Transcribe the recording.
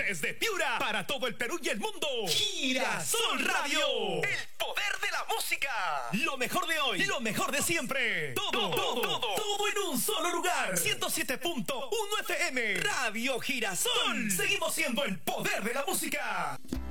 Desde Piura, para todo el Perú y el mundo. Girasol Radio. El poder de la música. Lo mejor de hoy, lo mejor de siempre. Todo en un solo lugar. 107.1 FM. Radio Girasol. Seguimos siendo el poder de la música.